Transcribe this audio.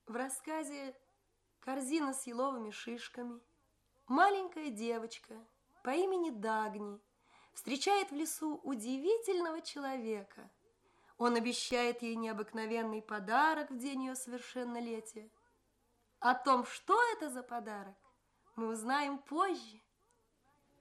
В рассказе «Корзина с еловыми шишками» маленькая девочка по имени Дагни встречает в лесу удивительного человека. Он обещает ей необыкновенный подарок в день ее совершеннолетия. О том, что это за подарок, мы узнаем позже.